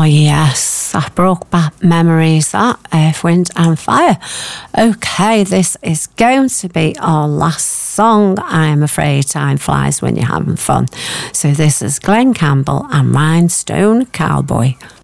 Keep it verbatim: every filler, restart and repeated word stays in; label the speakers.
Speaker 1: yes, that brought back memories, that Earth, Wind and Fire. Okay, this is going to be our last song. I am afraid time flies when you're having fun. So this is Glenn Campbell and Rhinestone Cowboy.